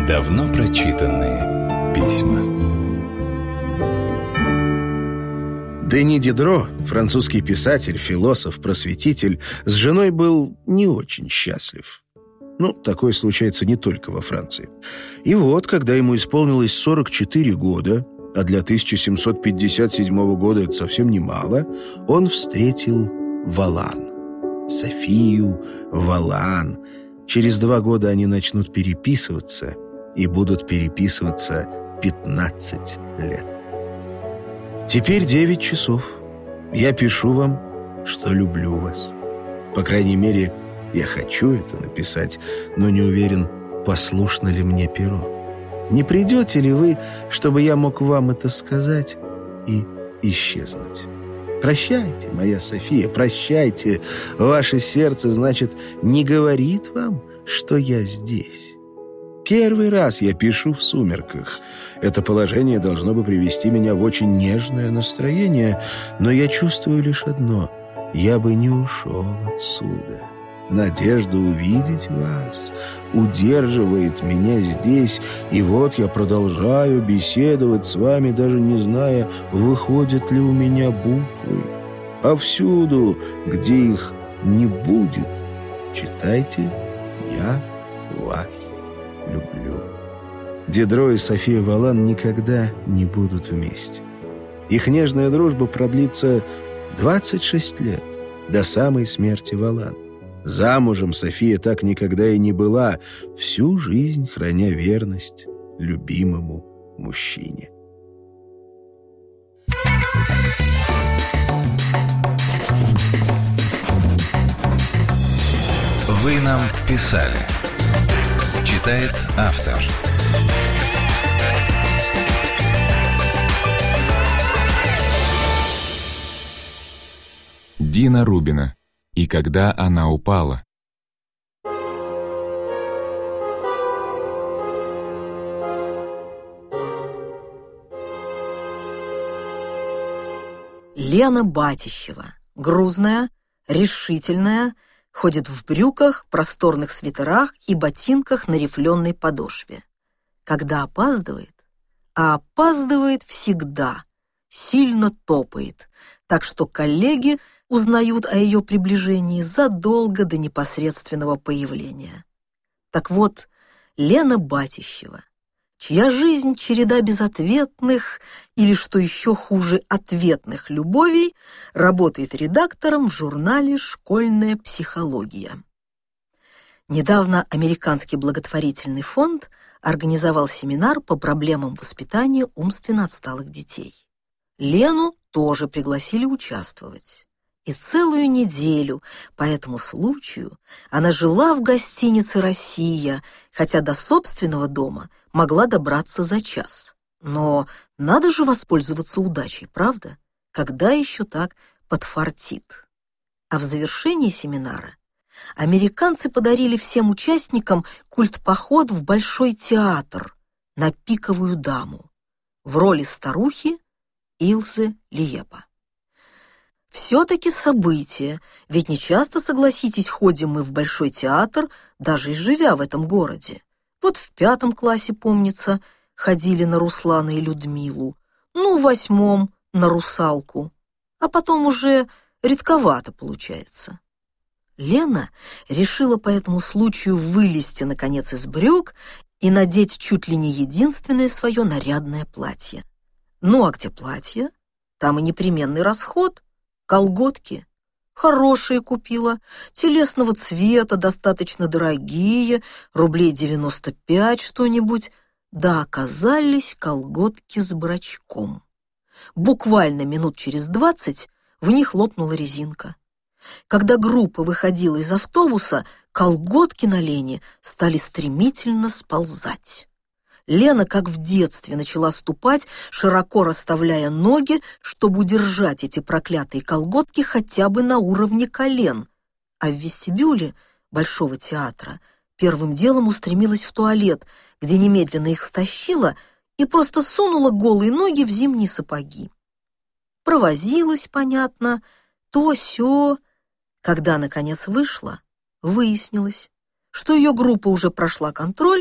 Давно прочитанные письма. Дени Дидро, французский писатель, философ, просветитель, с женой был не очень счастлив. Такое случается не только во Франции. И вот, когда ему исполнилось 44 года, а для 1757 года это совсем немало, он встретил Волан. Софию Волан. Через 2 года они начнут переписываться и будут переписываться 15 лет. Теперь 9 часов. Я пишу вам, что люблю вас. По крайней мере, я хочу это написать, но не уверен, послушно ли мне перо. Не придете ли вы, чтобы я мог вам это сказать и исчезнуть? Прощайте, моя София, прощайте. Ваше сердце, значит, не говорит вам, что я здесь. Первый раз я пишу в сумерках. Это положение должно бы привести меня в очень нежное настроение, но я чувствую лишь одно: я бы не ушел отсюда. Надежда увидеть вас удерживает меня здесь, и вот я продолжаю беседовать с вами, даже не зная, выходят ли у меня буквы. Повсюду, где их не будет, читайте «Я вас люблю». Дидро и София Волан никогда не будут вместе. Их нежная дружба продлится 26 лет, до самой смерти Волан. Замужем София так никогда и не была, всю жизнь храня верность любимому мужчине. Вы нам писали. Читает автор. Дина Рубина. И когда она упала. Лена Батищева. Грузная, решительная, ходит в брюках, просторных свитерах и ботинках на рифленой подошве. Когда опаздывает, а опаздывает всегда, сильно топает, так что коллеги узнают о ее приближении задолго до непосредственного появления. Так вот, Лена Батищева, чья жизнь череда безответных или, что еще хуже, ответных любовей, работает редактором в журнале «Школьная психология». Недавно Американский благотворительный фонд организовал семинар по проблемам воспитания умственно отсталых детей. Лену тоже пригласили участвовать. И целую неделю по этому случаю она жила в гостинице «Россия», хотя до собственного дома могла добраться за час. Но надо же воспользоваться удачей, правда? Когда еще так подфартит? А в завершении семинара американцы подарили всем участникам культпоход в Большой театр на «Пиковую даму» в роли старухи Илзы Лиепа. Все-таки событие, ведь не часто, согласитесь, ходим мы в Большой театр, даже и живя в этом городе. Вот в 5 классе, помнится, ходили на Руслана и Людмилу, в 8 на Русалку, а потом уже редковато получается. Лена решила по этому случаю вылезти, наконец, из брюк и надеть чуть ли не единственное свое нарядное платье. А где платье? Там и непременный расход. Колготки хорошие купила, телесного цвета, достаточно дорогие, рублей 95 что-нибудь. Да оказались колготки с брачком. Буквально минут через 20 в них лопнула резинка. Когда группа выходила из автобуса, колготки на Лене стали стремительно сползать. Лена, как в детстве, начала ступать, широко расставляя ноги, чтобы удержать эти проклятые колготки хотя бы на уровне колен. А в вестибюле Большого театра первым делом устремилась в туалет, где немедленно их стащила и просто сунула голые ноги в зимние сапоги. Провозилась, понятно, то-сё. Когда, наконец, вышла, выяснилось, что ее группа уже прошла контроль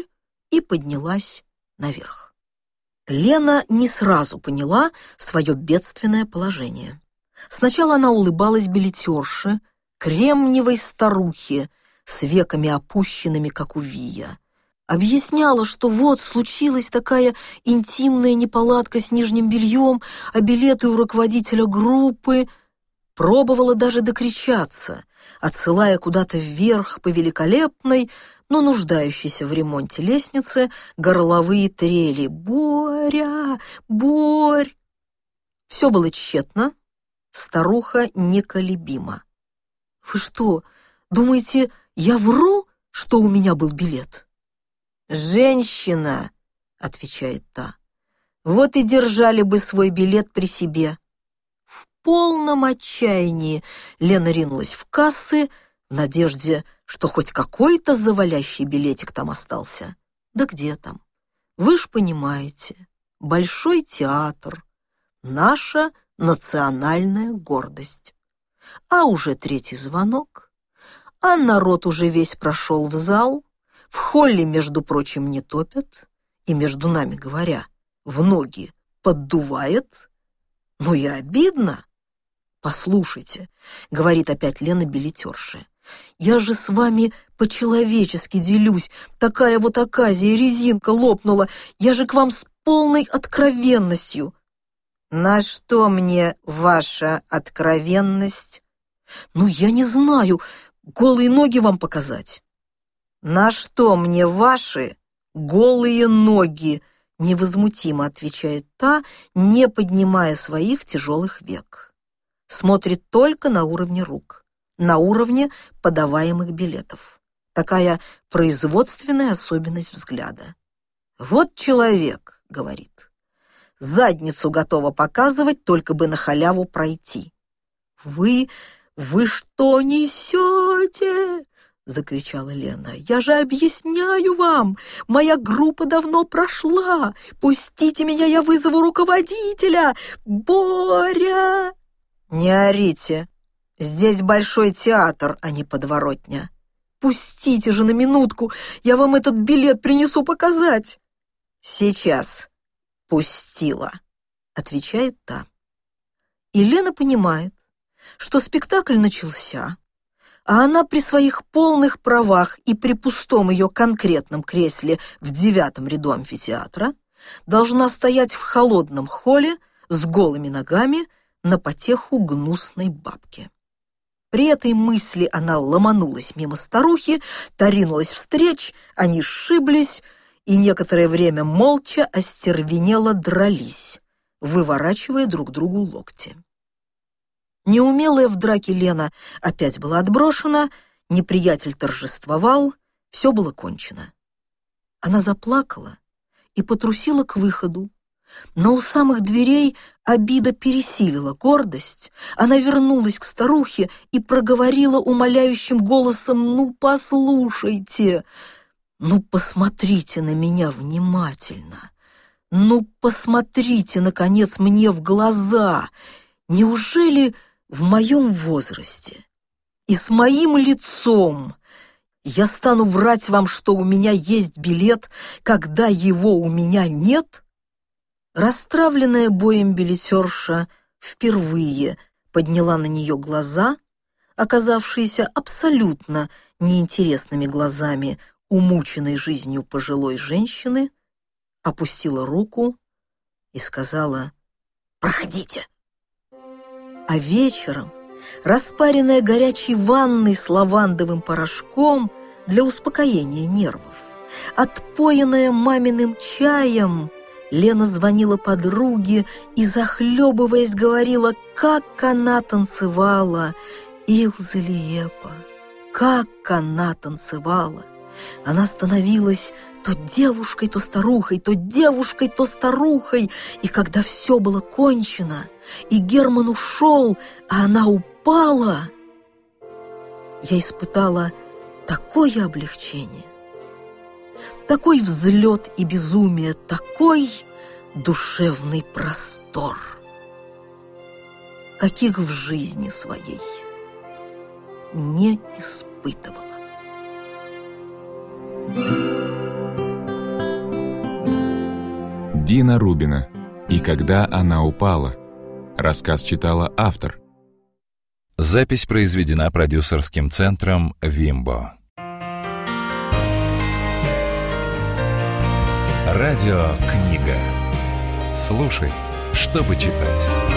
и поднялась наверх. Лена не сразу поняла свое бедственное положение. Сначала она улыбалась билетерше, кремниевой старухе, с веками опущенными, как у Вия. Объясняла, что вот случилась такая интимная неполадка с нижним бельем, а билеты у руководителя группы. Пробовала даже докричаться, отсылая куда-то вверх по великолепной, но нуждающейся в ремонте лестнице горловые трели: «Боря! Борь!». Все было тщетно, старуха неколебима. «Вы что, думаете, я вру, что у меня был билет?» «Женщина», — отвечает та, — «вот и держали бы свой билет при себе». В полном отчаянии Лена ринулась в кассы в надежде, что хоть какой-то завалящий билетик там остался. Да где там? Вы ж понимаете, Большой театр — наша национальная гордость. А уже третий звонок, а народ уже весь прошел в зал, в холле, между прочим, не топят, и, между нами говоря, в ноги поддувает. Ну и обидно. «Послушайте», — говорит опять Лена билетерше, — «я же с вами по-человечески делюсь, такая вот оказия, резинка лопнула, я же к вам с полной откровенностью». «На что мне ваша откровенность?» «Ну, я не знаю, голые ноги вам показать». «На что мне ваши голые ноги?» — невозмутимо отвечает та, не поднимая своих тяжелых век. Смотрит только на уровне рук, на уровне подаваемых билетов. Такая производственная особенность взгляда. «Вот человек», — говорит, — «задницу готова показывать, только бы на халяву пройти». Вы что несете?» — закричала Лена. «Я же объясняю вам! Моя группа давно прошла! Пустите меня, я вызову руководителя! Боря!» «Не орите! Здесь Большой театр, а не подворотня. Пустите же на минутку, я вам этот билет принесу показать!» «Сейчас пустила», — отвечает та. И Лена понимает, что спектакль начался, а она при своих полных правах и при пустом ее конкретном кресле в 9-м ряду амфитеатра должна стоять в холодном холле с голыми ногами на потеху гнусной бабки. При этой мысли она ломанулась мимо старухи, та ринулась встреч, они сшиблись и некоторое время молча остервенело дрались, выворачивая друг другу локти. Неумелая в драке Лена опять была отброшена, неприятель торжествовал, все было кончено. Она заплакала и потрусила к выходу, но у самых дверей обида пересилила гордость. Она вернулась к старухе и проговорила умоляющим голосом: «Ну, послушайте, ну, посмотрите на меня внимательно, ну, посмотрите, наконец, мне в глаза. Неужели в моем возрасте и с моим лицом я стану врать вам, что у меня есть билет, когда его у меня нет?» Расстравленная боем билетерша впервые подняла на нее глаза, оказавшиеся абсолютно неинтересными глазами умученной жизнью пожилой женщины, опустила руку и сказала: «Проходите». А вечером, распаренная горячей ванной с лавандовым порошком для успокоения нервов, отпоенная маминым чаем, Лена звонила подруге и, захлебываясь, говорила, как она танцевала, Илза Лиепа, как она танцевала. Она становилась то девушкой, то старухой, то девушкой, то старухой. И когда все было кончено, и Герман ушел, а она упала, я испытала такое облегчение, такой взлет и безумие, такой душевный простор, каких в жизни своей не испытывала. Дина Рубина. «И когда она упала». Рассказ читала автор. Запись произведена продюсерским центром «Вимбо». Радиокнига. Слушай, чтобы читать.